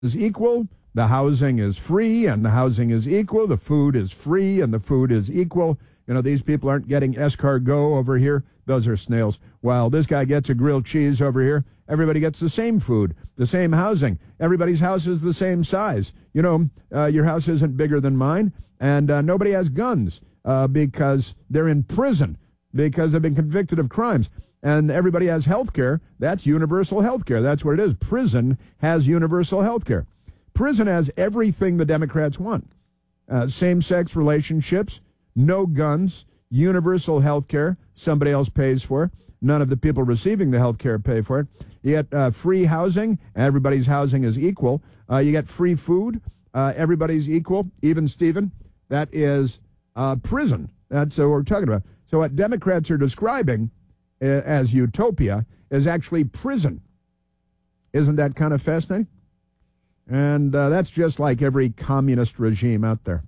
is equal, the housing is free, and the housing is equal, the food is free, and the food is equal. You know, these people aren't getting escargot over here. Those are snails. While this guy gets a grilled cheese over here, everybody gets the same food, the same housing. Everybody's house is the same size. You know, your house isn't bigger than mine, and nobody has guns because they're in prison because they've been convicted of crimes. And everybody has health care. That's universal health care. That's what it is. Prison has universal health care. Prison has everything the Democrats want. Same-sex relationships, no guns, universal health care. Somebody else pays for it. None of the people receiving the health care pay for it. You get free housing. Everybody's housing is equal. You get free food. Everybody's equal. Even Steven. That is prison. That's what we're talking about. So what Democrats are describing as utopia is actually prison. Isn't that kind of fascinating? And that's just like every communist regime out there.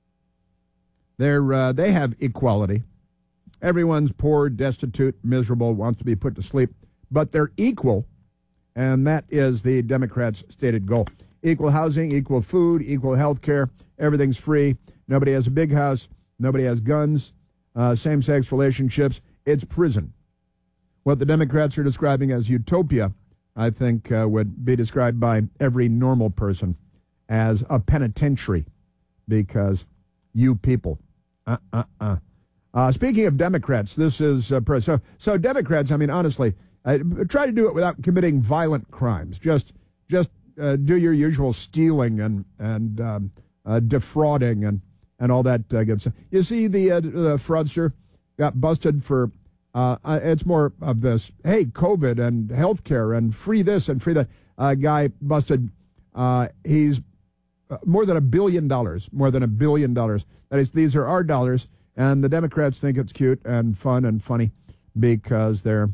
They have equality. Everyone's poor, destitute, miserable, wants to be put to sleep, but they're equal, and that is the Democrats' stated goal. Equal housing, equal food, equal health care, everything's free. Nobody has a big house. Nobody has guns. Same-sex relationships. It's prison. What the Democrats are describing as utopia, I think, would be described by every normal person as a penitentiary, because you people. Speaking of Democrats, this is so Democrats. I mean, honestly, try to do it without committing violent crimes. Just do your usual stealing and defrauding and all that good stuff. You see, the fraudster got busted for. It's more of this, hey, COVID and healthcare and free this and free that. Guy busted, he's more than $1 billion, more than $1 billion. That is, these are our dollars, and the Democrats think it's cute and fun and funny because they're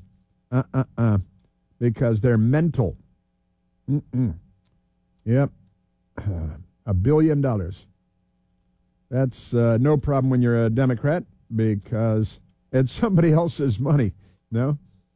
mental. Yep, $1 billion. That's no problem when you're a Democrat because it's somebody else's money. No?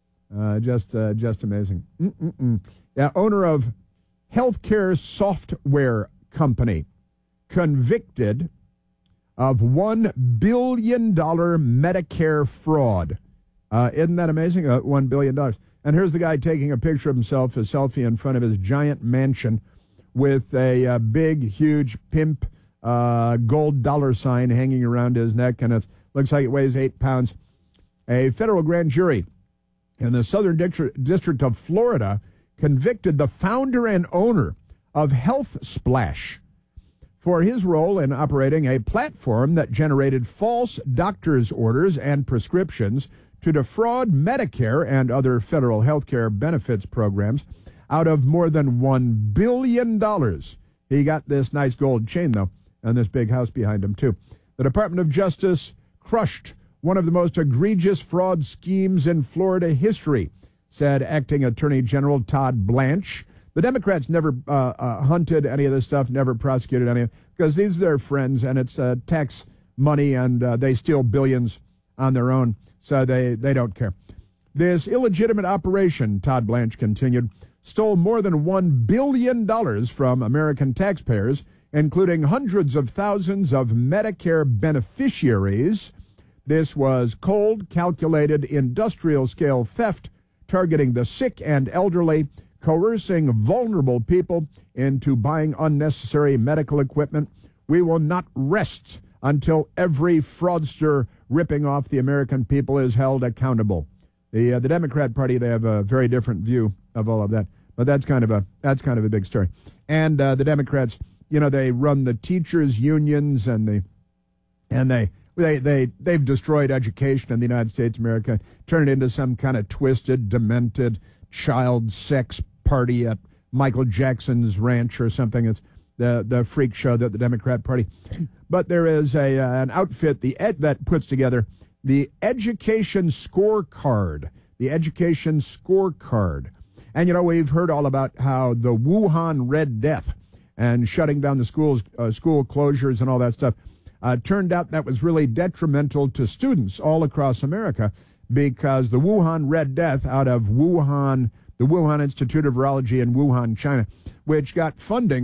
Just amazing. Yeah, owner of healthcare software company convicted of $1 billion Medicare fraud. Isn't that amazing? $1 billion. And here's the guy taking a picture of himself, a selfie in front of his giant mansion with a big, huge pimp gold dollar sign hanging around his neck, and it looks like it weighs 8 pounds. A federal grand jury in the Southern District of Florida convicted the founder and owner of Health Splash for his role in operating a platform that generated false doctor's orders and prescriptions to defraud Medicare and other federal health care benefits programs out of more than $1 billion. He got this nice gold chain, though, and this big house behind him, too. The Department of Justice crushed one of the most egregious fraud schemes in Florida history, said Acting Attorney General Todd Blanche. The Democrats never hunted any of this stuff, never prosecuted any of it, because these are their friends, and it's tax money, and they steal billions on their own, so they don't care. This illegitimate operation, Todd Blanche continued, stole more than $1 billion from American taxpayers, including hundreds of thousands of Medicare beneficiaries. This was cold, calculated, industrial-scale theft targeting the sick and elderly, coercing vulnerable people into buying unnecessary medical equipment. We will not rest until every fraudster ripping off the American people is held accountable. The Democrat Party, they have a very different view of all of that, but that's kind of a big story. And the Democrats, you know, they run the teachers' unions, and they've destroyed education in the United States of America, turned it into some kind of twisted, demented child sex party at Michael Jackson's ranch or something. It's the freak show that the Democrat Party. But there is an outfit that puts together the Education Scorecard. The Education Scorecard. And, you know, we've heard all about how the Wuhan Red Death and shutting down the schools, school closures and all that stuff, turned out that was really detrimental to students all across America, because the Wuhan Red Death out of Wuhan, the the Wuhan Institute of Virology in Wuhan, China, which got funding